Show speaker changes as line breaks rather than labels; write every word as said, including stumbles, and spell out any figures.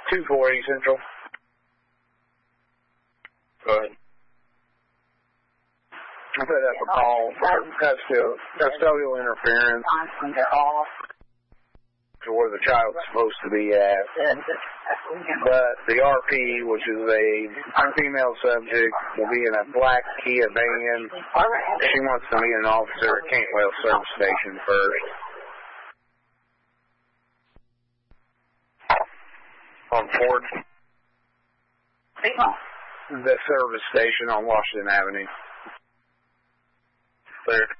two forty Central. Go ahead. I set up a call for custodial, custodial interference to where the child's supposed to be at. But the R P, which is a female subject, will be in a black Kia van. She wants to meet an officer at Cantwell Service Station first. On Ford? The service station on Washington Avenue. There.